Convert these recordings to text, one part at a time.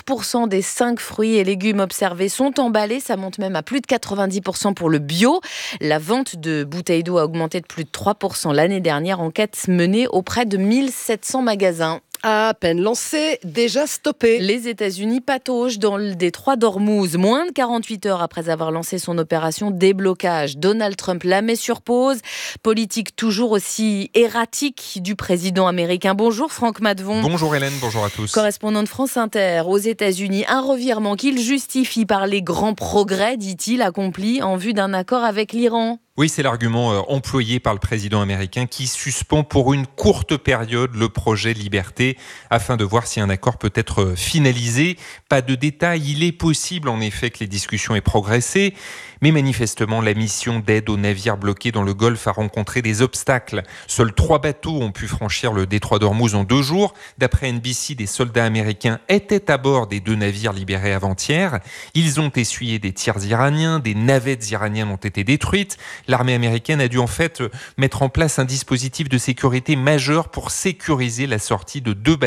10% des 5 fruits et légumes observés sont emballés. Ça monte même à plus de 90% pour le bio. La vente de bouteilles d'eau a augmenté de plus de 3% l'année dernière. Enquête menée auprès de 1700 magasins. À peine lancé, déjà stoppé. Les États-Unis pataugent dans le détroit d'Ormuz. Moins de 48 heures après avoir lancé son opération déblocage. Donald Trump la met sur pause. Politique toujours aussi erratique du président américain. Bonjour Franck Madvon. Bonjour Hélène, bonjour à tous. Correspondant de France Inter aux États-Unis. Un revirement qu'il justifie par les grands progrès, dit-il, accomplis en vue d'un accord avec l'Iran. Oui, c'est l'argument employé par le président américain qui suspend pour une courte période le projet Liberté afin de voir si un accord peut être finalisé. Pas de détails, il est possible en effet que les discussions aient progressé, mais manifestement la mission d'aide aux navires bloqués dans le Golfe a rencontré des obstacles. Seuls 3 bateaux ont pu franchir le détroit d'Ormuz en 2 jours. D'après NBC, des soldats américains étaient à bord des 2 navires libérés avant-hier. Ils ont essuyé des tirs iraniens, des navettes iraniennes ont été détruites. L'armée américaine a dû en fait mettre en place un dispositif de sécurité majeur pour sécuriser la sortie de 2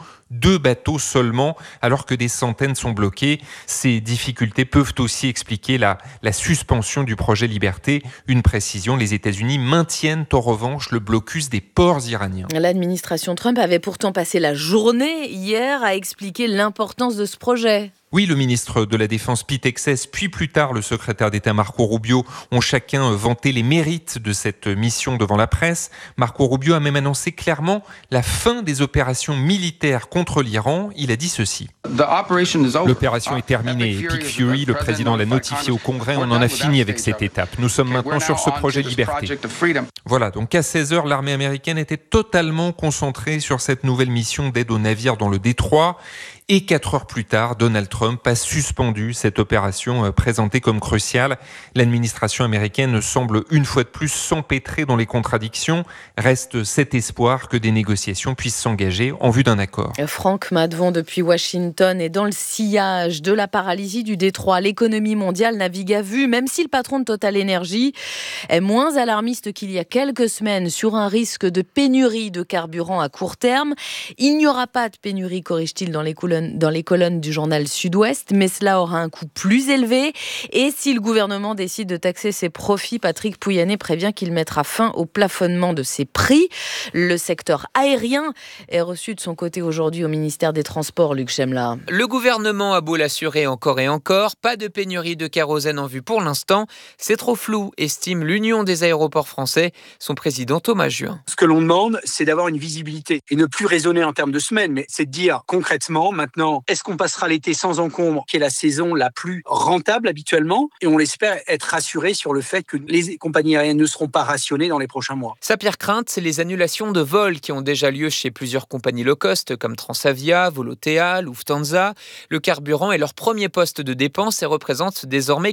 bateaux seulement, alors que des centaines sont bloqués. Ces difficultés peuvent aussi expliquer la suspension du projet Liberté. Une précision, les États-Unis maintiennent en revanche le blocus des ports iraniens. L'administration Trump avait pourtant passé la journée hier à expliquer l'importance de ce projet. Oui, le ministre de la Défense Pete Hegseth, puis plus tard le secrétaire d'État Marco Rubio ont chacun vanté les mérites de cette mission devant la presse. Marco Rubio a même annoncé clairement la fin des opérations militaires contre l'Iran. Il a dit ceci. L'opération est terminée. Epic Fury, le président l'a notifié au Congrès. On en a fini avec cette étape. Nous sommes maintenant sur ce projet Liberté. Voilà, donc à 16h, l'armée américaine était totalement concentrée sur cette nouvelle mission d'aide aux navires dans le détroit. Et 4 heures plus tard, Donald Trump a suspendu cette opération présentée comme cruciale. L'administration américaine semble une fois de plus s'empêtrer dans les contradictions. Reste cet espoir que des négociations puissent s'engager en vue d'un accord. Franck Madvon depuis Washington est dans le sillage de la paralysie du détroit. L'économie mondiale navigue à vue, même si le patron de Total Energy est moins alarmiste qu'il y a quelques semaines sur un risque de pénurie de carburant à court terme. Il n'y aura pas de pénurie, corrige-t-il dans les colonnes du journal Sud-Ouest, mais cela aura un coût plus élevé. Et si le gouvernement décide de taxer ses profits, Patrick Pouyanné prévient qu'il mettra fin au plafonnement de ses prix. Le secteur aérien est reçu de son côté aujourd'hui au ministère des Transports, Luc Chemla. Le gouvernement a beau l'assurer encore et encore, pas de pénurie de kérosène en vue pour l'instant. C'est trop flou, estime l'Union des aéroports français, son président Thomas Juin. Ce que l'on demande, c'est d'avoir une visibilité et ne plus raisonner en termes de semaines, mais c'est de dire concrètement, maintenant, est-ce qu'on passera l'été sans encombre, qui est la saison la plus rentable habituellement, et on l'espère être rassuré sur le fait que les compagnies aériennes ne seront pas rationnées dans les prochains mois. Sa pire crainte, c'est les annulations de vols qui ont déjà lieu chez plusieurs compagnies low cost comme Transavia, Volotea, Lufthansa. Le carburant est leur premier poste de dépense et représente désormais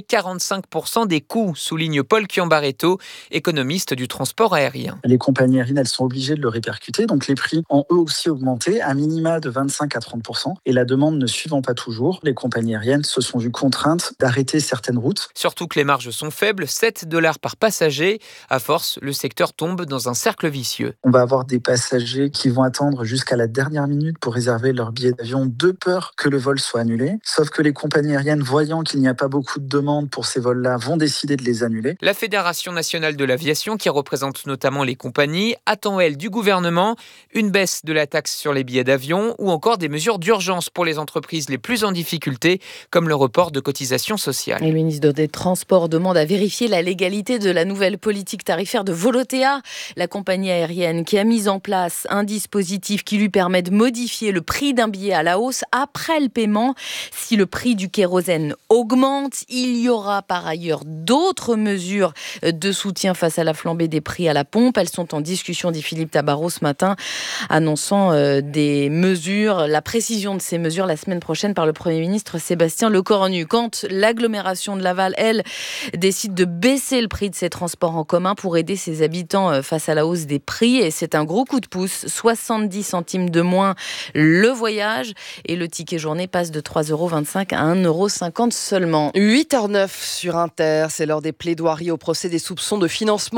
45% des coûts, souligne Paul Chiambaretto, économiste du transport aérien. Les compagnies aériennes, elles sont obligées de le répercuter, donc les prix ont eux aussi augmenté, à minima de 25 à 30%, et la demande ne suivant pas toujours, les compagnies aériennes se sont vues contraintes d'arrêter certaines routes. Surtout que les marges sont faibles, $7 par passager. À force, le secteur tombe dans un cercle vicieux. On va avoir des passagers qui vont attendre jusqu'à la dernière minute pour réserver leur billet d'avion de peur que le vol soit annulé. Sauf que les compagnies aériennes, voyant qu'il n'y a pas beaucoup de demandes pour ces vols-là, vont décider de les annuler. La Fédération nationale de l'aviation, qui représente notamment les compagnies, attend, elle, du gouvernement une baisse de la taxe sur les billets d'avion ou encore des mesures d'urgence pour les entreprises les plus en difficulté, comme le report de cotisations sociales. Le ministre des Transports demande à vérifier la légalité de la nouvelle politique tarifaire de Volotea, la compagnie aérienne qui a mis en place un dispositif qui lui permet de modifier le prix d'un billet à la hausse après le paiement. Si le prix du kérosène augmente, il y aura par ailleurs d'autres mesures de soutien face à la flambée des prix à la pompe. Elles sont en discussion, dit Philippe Tabarot ce matin, annonçant des mesures, la précision de ces mesures la semaine prochaine par le Premier ministre Sébastien Lecornu. Quand l'agglomération de Laval, elle, décide de baisser le prix de ses transports en commun pour aider ses habitants face à la hausse des prix, et c'est un gros coup de pouce, 70 centimes de moins le voyage, et le ticket journée passe de 3,25 € à 1,50 € seulement. 8h09 sur Inter, c'est l'heure des plaidoiries au procès des soupçons de financement libyen.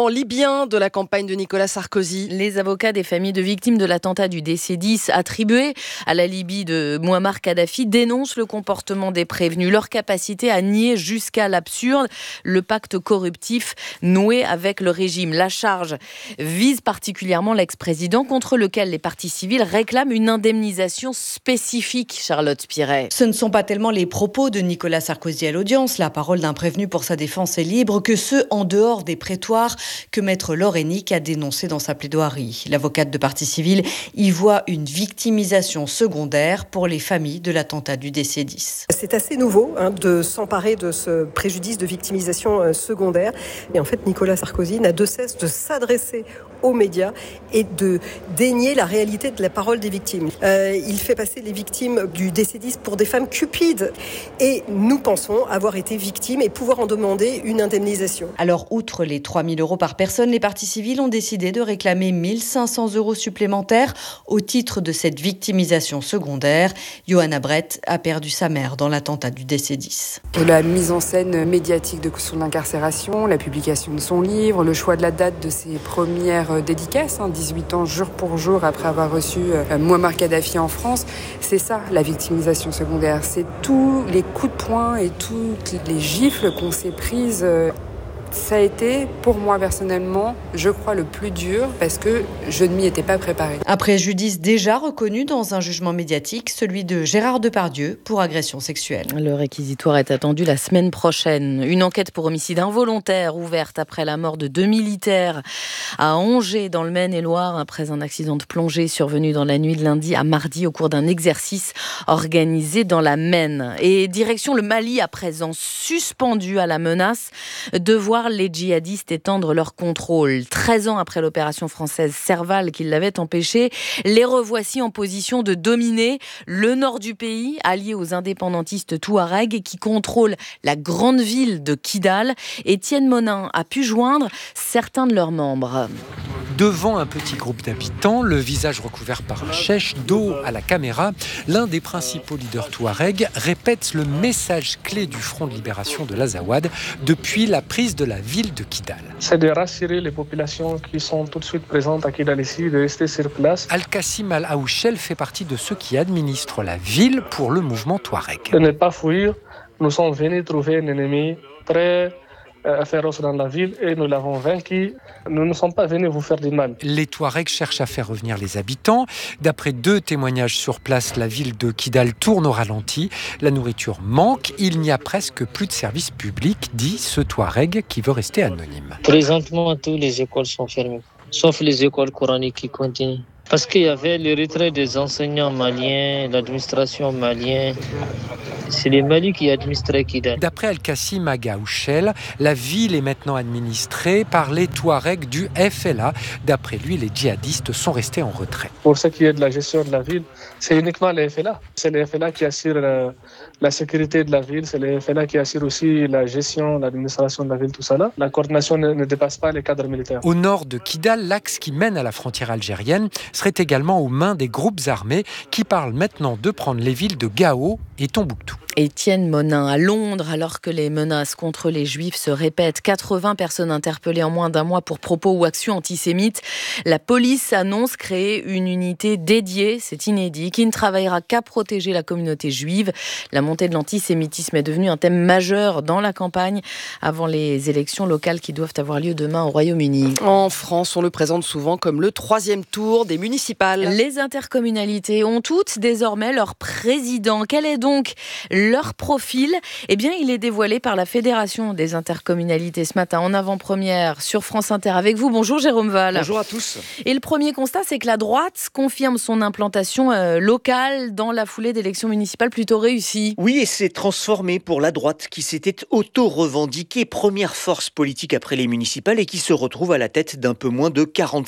soutien de la campagne de Nicolas Sarkozy. Les avocats des familles de victimes de l'attentat du DC-10 attribué à la Libye de Mouammar Kadhafi dénoncent le comportement des prévenus, leur capacité à nier jusqu'à l'absurde le pacte corruptif noué avec le régime. La charge vise particulièrement l'ex-président contre lequel les parties civiles réclament une indemnisation spécifique, Charlotte Piret. Ce ne sont pas tellement les propos de Nicolas Sarkozy à l'audience, la parole d'un prévenu pour sa défense est libre, que ceux en dehors des prétoires que maître Laure Hennick a dénoncé dans sa plaidoirie. L'avocate de partie civile y voit une victimisation secondaire pour les familles de l'attentat du DC-10. C'est assez nouveau de s'emparer de ce préjudice de victimisation secondaire. Et en fait, Nicolas Sarkozy n'a de cesse de s'adresser aux médias et de dénier la réalité de la parole des victimes. Il fait passer les victimes du DC-10 pour des femmes cupides. Et nous pensons avoir été victimes et pouvoir en demander une indemnisation. Alors, outre les 3 000 € par personne, les parties civiles ont décidé de réclamer 1 500 € supplémentaires au titre de cette victimisation secondaire. Johanna Brett a perdu sa mère dans l'attentat du DC-10. La mise en scène médiatique de son incarcération, la publication de son livre, le choix de la date de ses premières dédicaces, 18 ans jour pour jour après avoir reçu Mouammar Kadhafi en France, c'est ça la victimisation secondaire. C'est tous les coups de poing et toutes les gifles qu'on s'est prises. Ça a été, pour moi personnellement, je crois le plus dur parce que je ne m'y étais pas préparée. Un préjudice déjà reconnu dans un jugement médiatique, celui de Gérard Depardieu pour agression sexuelle. Le réquisitoire est attendu la semaine prochaine. Une enquête pour homicide involontaire ouverte après la mort de 2 militaires à Angers dans le Maine-et-Loire après un accident de plongée survenu dans la nuit de lundi à mardi au cours d'un exercice organisé dans la Maine. Et direction le Mali à présent, suspendu à la menace de voir les djihadistes étendre leur contrôle. 13 ans après l'opération française Serval qui l'avait empêché, les revoici en position de dominer le nord du pays, allié aux indépendantistes touaregs qui contrôlent la grande ville de Kidal. Étienne Monin a pu joindre certains de leurs membres. Devant un petit groupe d'habitants, le visage recouvert par un chèche, dos à la caméra, l'un des principaux leaders touaregs répète le message clé du Front de libération de l'Azawad depuis la prise de la ville de Kidal. C'est de rassurer les populations qui sont tout de suite présentes à Kidal ici, de rester sur place. Al-Qassim Al-Aouchel fait partie de ceux qui administrent la ville pour le mouvement touareg. De ne pas fuir, nous sommes venus trouver un ennemi très féroce dans la ville et nous l'avons vaincu. Nous ne sommes pas venus vous faire du mal. Les Touaregs cherchent à faire revenir les habitants. D'après 2 témoignages sur place, la ville de Kidal tourne au ralenti. La nourriture manque. Il n'y a presque plus de services publics, dit ce Touareg qui veut rester anonyme. Présentement, toutes les écoles sont fermées, sauf les écoles coraniques qui continuent. Parce qu'il y avait le retrait des enseignants maliens, l'administration malienne. C'est les Mali qui administraient Kidal. D'après Al-Qassim Agaouchel, la ville est maintenant administrée par les Touaregs du FLA. D'après lui, les djihadistes sont restés en retrait. Pour ce qui est de la gestion de la ville, c'est uniquement les FLA. C'est les FLA qui assurent la sécurité de la ville. C'est les FLA qui assurent aussi la gestion, l'administration de la ville, tout ça là. La coordination ne dépasse pas les cadres militaires. Au nord de Kidal, l'axe qui mène à la frontière algérienne serait également aux mains des groupes armés qui parlent maintenant de prendre les villes de Gao et Tombouctou. Étienne Monin à Londres, alors que les menaces contre les Juifs se répètent. 80 personnes interpellées en moins d'un mois pour propos ou actions antisémites. La police annonce créer une unité dédiée, c'est inédit, qui ne travaillera qu'à protéger la communauté juive. La montée de l'antisémitisme est devenue un thème majeur dans la campagne avant les élections locales qui doivent avoir lieu demain au Royaume-Uni. En France, on le présente souvent comme le 3e tour des municipales. Les intercommunalités ont toutes désormais leur président. Quel est donc leur profil? Eh bien, il est dévoilé par la Fédération des intercommunalités ce matin en avant-première sur France Inter avec vous. Bonjour Jérôme Val. Bonjour à tous. Et le premier constat, c'est que la droite confirme son implantation locale dans la foulée d'élections municipales plutôt réussies. Oui, et c'est transformé pour la droite qui s'était auto-revendiquée première force politique après les municipales et qui se retrouve à la tête d'un peu moins de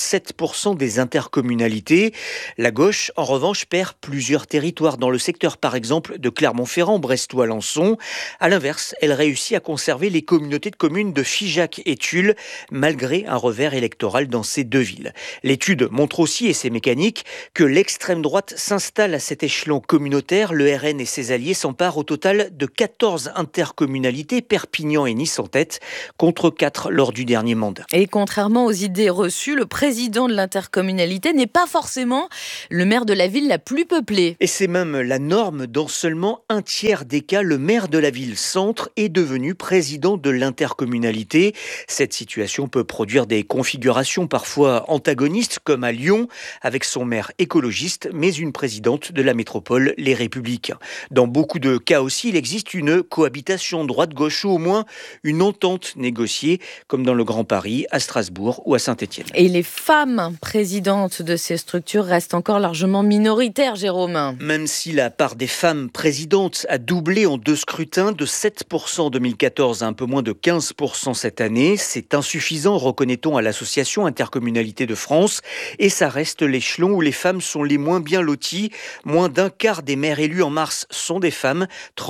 47% des intercommunalités. La gauche, en revanche, perd plusieurs territoires dans le secteur, par exemple, de Clermont-Ferrand, Brest ou Alençon. À l'inverse, elle réussit à conserver les communautés de communes de Figeac et Tulle, malgré un revers électoral dans ces deux villes. L'étude montre aussi, et c'est mécanique, que l'extrême droite s'installe à cet échelon communautaire. Le RN et ses alliés s'emparent au total de 14 intercommunalités, Perpignan et Nice en tête, contre 4 lors du dernier mandat. Et contrairement aux idées reçues, le président de l'intercommunalité n'est pas forcément le maire de la ville la plus peuplée. Et c'est même la norme. Dans seulement un tiers des cas, le maire de la ville-centre est devenu président de l'intercommunalité. Cette situation peut produire des configurations parfois antagonistes, comme à Lyon, avec son maire écologiste, mais une présidente de la métropole, Les Républicains. Dans beaucoup de cas aussi, il existe une cohabitation droite-gauche ou au moins une entente négociée, comme dans le Grand Paris, à Strasbourg ou à Saint-Étienne. Et les femmes présidentes de ces structures restent encore largement minoritaires, Jérôme. Même si la part des femmes présidentes a doublé en 2 scrutins, de 7% en 2014 à un peu moins de 15% cette année, c'est insuffisant, reconnaît-on à l'association Intercommunalité de France, et ça reste l'échelon où les femmes sont les moins bien loties. Moins d'un quart des maires élus en mars sont des femmes,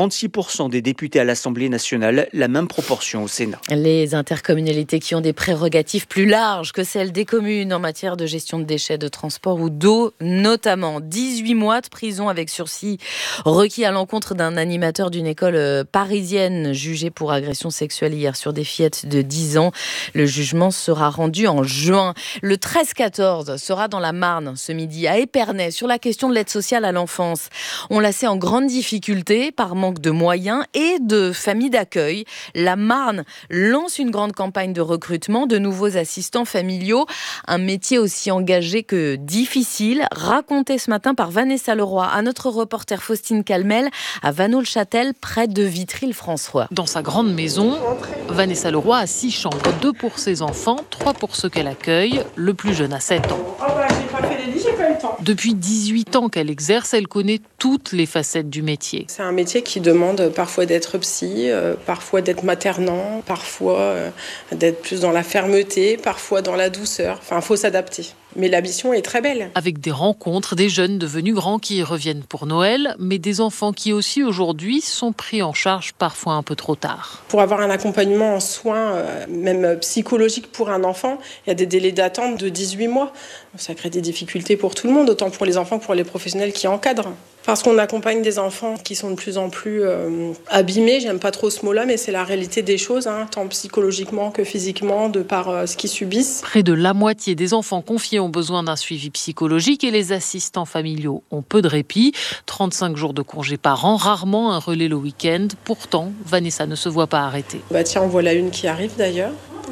36% des députés à l'Assemblée nationale, la même proportion au Sénat. Les intercommunalités qui ont des prérogatives plus larges que celles des communes en matière de gestion de déchets, de transport ou d'eau notamment. 18 mois de prison avec sursis requis à l'encontre d'un animateur d'une école parisienne jugé pour agression sexuelle hier sur des fillettes de 10 ans. Le jugement sera rendu en juin. Le 13-14 sera dans la Marne ce midi à Épernay sur la question de l'aide sociale à l'enfance. On la sait en grande difficulté par manque de moyens et de familles d'accueil. La Marne lance une grande campagne de recrutement de nouveaux assistants familiaux. Un métier aussi engagé que difficile, raconté ce matin par Vanessa Leroy à notre reporter Faustine Calmel à Vanneau-le-Châtel, près de Vitry-le-François. Dans sa grande maison, Vanessa Leroy a 6 chambres, 2 pour ses enfants, 3 pour ceux qu'elle accueille. Le plus jeune a 7 ans. J'ai pas fait les lits, j'ai pas eu le temps. Depuis 18 ans qu'elle exerce, elle connaît toutes les facettes du métier. C'est un métier qui demande parfois d'être psy, parfois d'être maternant, parfois d'être plus dans la fermeté, parfois dans la douceur. Enfin, il faut s'adapter. Mais la mission est très belle. Avec des rencontres, des jeunes devenus grands qui reviennent pour Noël, mais des enfants qui aussi aujourd'hui sont pris en charge parfois un peu trop tard. Pour avoir un accompagnement en soins, même psychologique pour un enfant, il y a des délais d'attente de 18 mois. Ça crée des difficultés pour tout le monde, autant pour les enfants que pour les professionnels qui encadrent. Parce qu'on accompagne des enfants qui sont de plus en plus abîmés, j'aime pas trop ce mot-là, mais c'est la réalité des choses, tant psychologiquement que physiquement, de par ce qu'ils subissent. Près de la moitié des enfants confiés ont besoin d'un suivi psychologique et les assistants familiaux ont peu de répit. 35 jours de congé par an, rarement un relais le week-end. Pourtant, Vanessa ne se voit pas arrêter. Tiens, en voilà une qui arrive d'ailleurs.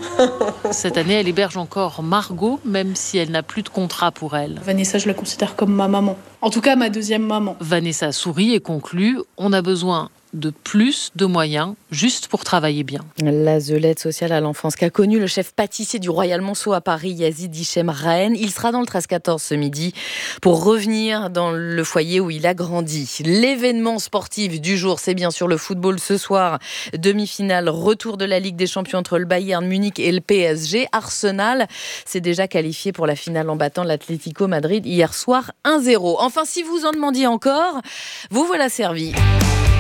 Cette année, elle héberge encore Margot, même si elle n'a plus de contrat pour elle. Vanessa, je la considère comme ma maman. En tout cas, ma deuxième maman. Vanessa sourit et conclut « On a besoin de plus de moyens, juste pour travailler bien. » L'aide sociale à l'enfance qu'a connu le chef pâtissier du Royal Monceau à Paris, Yazid Hichem Rahen. Il sera dans le 13-14 ce midi pour revenir dans le foyer où il a grandi. L'événement sportif du jour, c'est bien sûr le football ce soir. Demi-finale, retour de la Ligue des Champions entre le Bayern Munich et le PSG. Arsenal s'est déjà qualifié pour la finale en battant l'Atlético Madrid hier soir 1-0. Enfin, si vous en demandiez encore, vous voilà servi.